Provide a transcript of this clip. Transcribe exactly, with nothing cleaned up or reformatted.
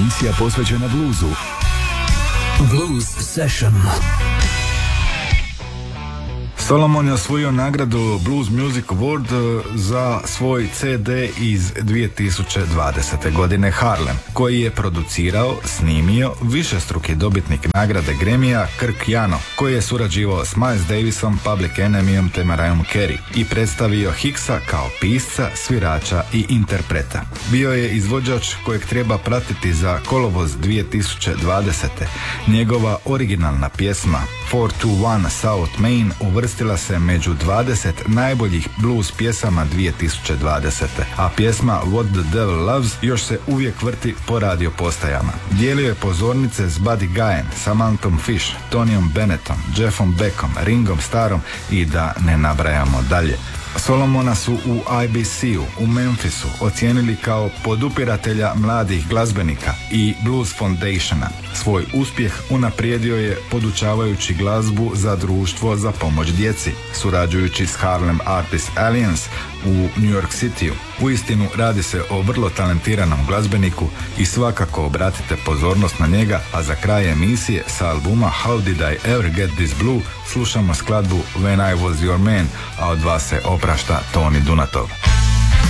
Emisija posvećena bluzu. Blues Session. Solomon je osvojio nagradu Blues Music Award za svoj ce de iz dvije tisuće dvadesete. godine Harlem, koji je producirao, snimio višestruki dobitnik nagrade Grammy-a Kirk Jano, koji je surađivao s Miles Davisom, Public Enemyom te Mariahom Carey i predstavio Hicksa kao pisca, svirača i interpreta. Bio je izvođač kojeg treba pratiti za kolovoz dvije tisuće dvadesete. Njegova originalna pjesma four two one South Main uvrstila se među dvadeset najboljih blues pjesama dvije tisuće dvadesete. a pjesma What the Devil Loves još se uvijek vrti po radio postajama. Dijelio je pozornice s Buddy Guyem, Samanthom Fish, Tonyom Bennettom, Jeffom Beckom, Ringom Starrom i da ne nabrajamo dalje. Solomona su u I B C-u u Memphisu ocijenili kao podupiratelja mladih glazbenika i Blues Foundationa. Svoj uspjeh unaprijedio je podučavajući glazbu za društvo za pomoć djeci, surađujući s Harlem Artist Alliance u New York City-u. Uistinu radi se o vrlo talentiranom glazbeniku i svakako obratite pozornost na njega, a za kraj emisije sa albuma How Did I Ever Get This Blue slušamo skladbu When I Was Your Man, a od vas se oprašta Toni Dunatov.